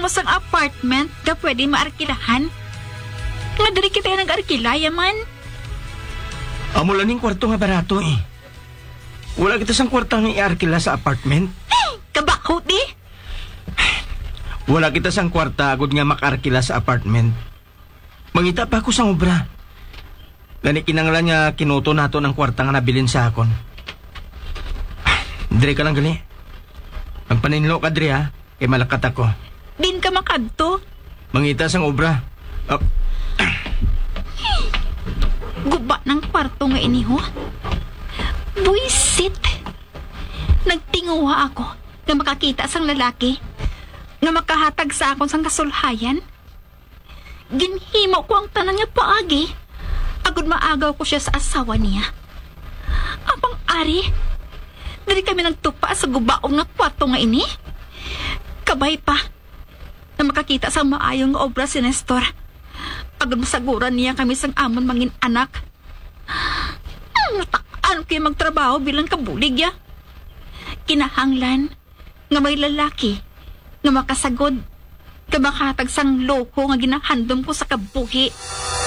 mo sang apartment na pwede maarkilahan? Nga diri kita nag-arkila, yaman. Amo lang yung kwarto nga barato eh. Wala kita sang kwarta nga iarkila sa apartment. Kabakot eh. Wala kita sang kwarta agad nga makarkila sa apartment. Mangita pa ako sang obra. Gani kinanglan nga kinuto nato ng kwarta nga nabilin sa akon. Dire ka lang gali. Ang paninlo ka dire ha, kay malakat ako. Din ka makadto. Mangita sang obra. Guba ng kwarto nga iniho. Buisit. Nagtinguha ako nga makakita sang lalaki nga makahatag sa akon sang kasulhayan. Ginhimo ko ang tanan nga paagi. Agud maagaw ko siya sa asawa niya. Apang ari, dili kami nagtupa sa gubaong nga kwarto nga ini. Kabay pa na makakita sa maayong nga obra si Nestor. Agud masaguran niya kami sang amon mangin anak. Natakaan kayo magtrabaho bilang kabulig ya. Kinahanglan nga may lalaki nga makasagod nga makatag sang loko nga ginahandom ko sa kabuhi.